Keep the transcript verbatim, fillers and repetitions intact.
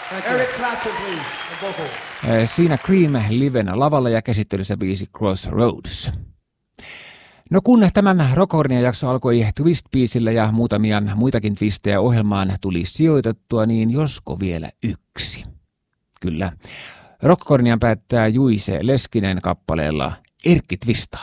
Eric Clapton, please, on vocal. Siinä Cream livenä lavalla ja käsittelyssä biisi Crossroads. No kun tämän Rockhornia jakso alkoi Twist-biisillä ja muutamia muitakin twistejä ohjelmaan tuli sijoitettua, niin josko vielä yksi. Kyllä. Rockhornian päättää Juise Leskinen kappaleella Erkki Twistaa.